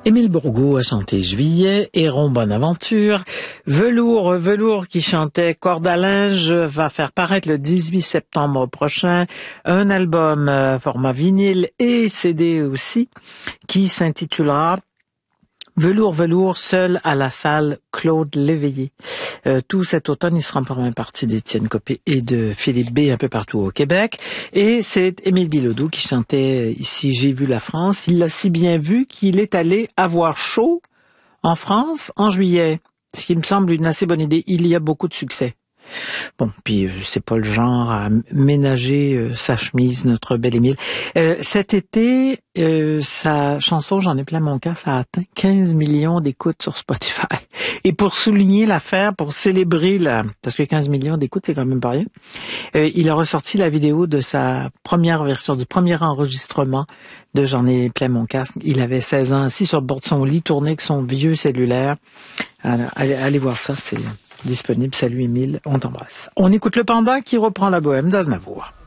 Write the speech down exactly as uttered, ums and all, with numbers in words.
Émile Bourgault a chanté Juillet, Héron Bonaventure, Velours, Velours qui chantait Corde à linge va faire paraître le dix-huit septembre prochain un album euh, format vinyle et C D aussi qui s'intitulera Velours, Velours, seul à la salle Claude Léveillé. Euh, tout cet automne, il sera en première partie d'Étienne Copé et de Philippe B. un peu partout au Québec. Et c'est Émile Bilodeau qui chantait ici « J'ai vu la France ». Il l'a si bien vu qu'il est allé avoir chaud en France en juillet, ce qui me semble une assez bonne idée. Il y a beaucoup de succès. Bon, puis euh, c'est pas le genre à ménager euh, sa chemise, notre bel Émile. Euh, cet été, euh, sa chanson « J'en ai plein mon cœur » ça a atteint quinze millions d'écoutes sur Spotify. Et pour souligner l'affaire, pour célébrer la... parce que quinze millions d'écoutes, c'est quand même pas rien, euh, il a ressorti la vidéo de sa première version, du premier enregistrement de « J'en ai plein mon casque ». Il avait seize ans, assis sur le bord de son lit, tourné avec son vieux cellulaire. Alors, allez, allez voir ça, c'est disponible. Salut Émile, on t'embrasse. On écoute le Panda qui reprend la bohème d'Aznavour.